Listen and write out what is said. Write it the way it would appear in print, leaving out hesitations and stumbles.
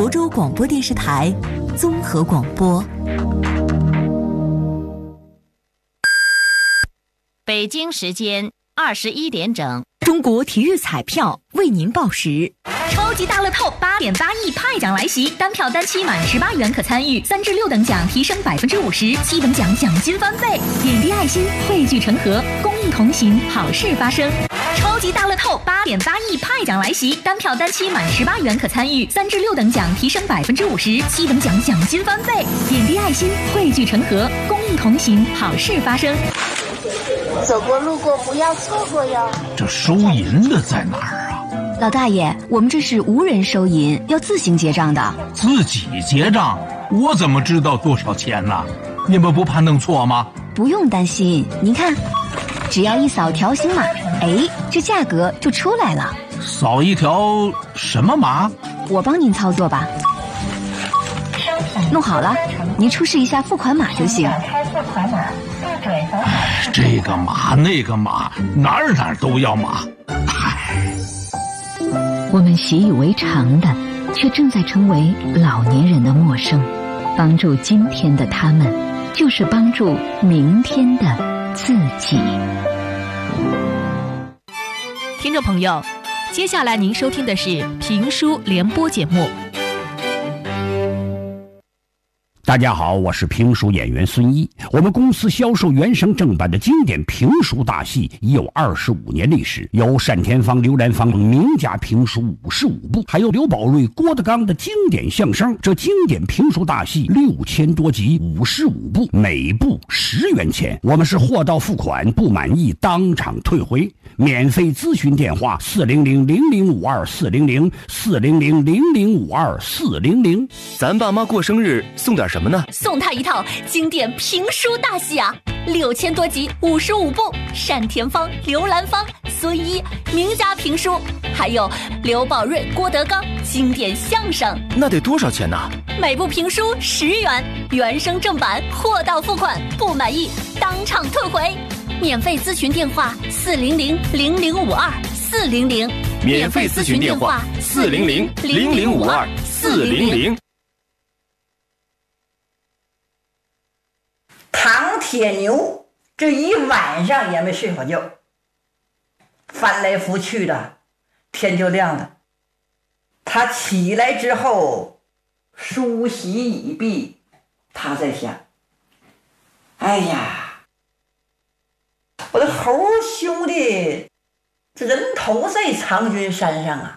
亳州广播电视台综合广播。 北京时间21点整， 中国体育彩票为您报时。 超级大乐透8.8亿派奖来袭，单票单期满18元可参与，3至6等奖提升50%，7等奖奖金翻倍，点滴爱心，汇聚成河，公益同行，好事发生。超级大乐透8.8亿派奖来袭，单票单期满18元可参与，3至6等奖提升50%，7等奖奖金翻倍，点滴爱心，汇聚成河，公益同行，好事发生。 走过路过不要错过哟。 这收银的在哪儿啊？ 老大爷，我们这是无人收银，要自行结账的。 自己结账？我怎么知道多少钱呢？你们不怕弄错吗？ 不用担心，您看，只要一扫条形码，这价格就出来了。 扫一条什么码？ 我帮您操作吧。弄好了，您出示一下付款码就行。 这个码那个码，哪儿都要码。 我们习以为常的，却正在成为老年人的陌生。帮助今天的他们，就是帮助明天的自己。 听众朋友，接下来您收听的是评书联播节目。 大家好，我是评书演员孙一。我们公司销售原声正版的经典评书大戏已有25年历史，有单田芳、刘兰芳名家评书55部，还有刘宝瑞、郭德纲的经典相声。这经典评书大戏6000多集，55部，每部10元钱。我们是货到付款，不满意当场退回。免费咨询电话400-0052-400，400-0052-400。 咱爸妈过生日送点什么呢？ 送他一套经典评书大戏啊，6000多集，55部，单田芳、刘兰芳、孙一名家评书，还有刘宝瑞、郭德纲经典相声。 那得多少钱呢？ 每部评书10元，原声正版，货到付款，不满意当场退回。免费咨询电话400-0052-400， 免费咨询电话400-0052-400。 唐铁牛这一晚上也没睡好觉，翻来覆去的，天就亮了。他起来之后梳洗已毕，他在想，哎呀，我的猴兄弟这人头在长君山上啊，